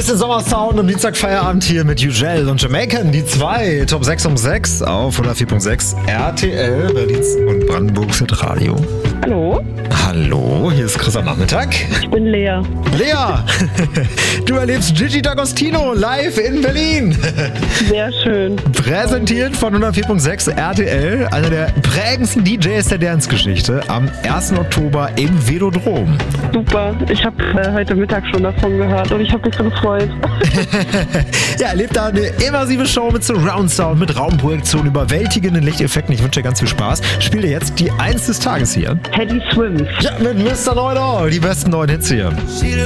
Bisschen Sommersound am Dienstag Feierabend hier mit Ugel und Jamaican. Die 2, Top 6 um 6 auf 104.6 RTL, Berlins und Brandenburgs Hitradio. Hallo, Hallo, hier ist Chris am Nachmittag. ich bin Lea. Lea, du erlebst Gigi D'Agostino live in Berlin. Sehr schön. Präsentiert von 104.6 RTL, einer der prägendsten DJs der Dance-Geschichte, am 1. Oktober im Velodrom. Super. Ich habe heute Mittag schon davon gehört und ich habe mich so gefreut. Ja, erlebt da eine immersive Show mit Surround Sound, mit Raumprojektion, überwältigenden Lichteffekten. Ich wünsche dir ganz viel Spaß. Spiel dir jetzt die 1 des Tages hier. Teddy Swims. Ja, mit Mr. 9 die besten neuen Hits hier.